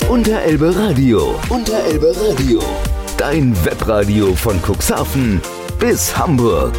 Unterelbe Radio. Unterelbe Radio. Dein Webradio von Cuxhaven bis Hamburg.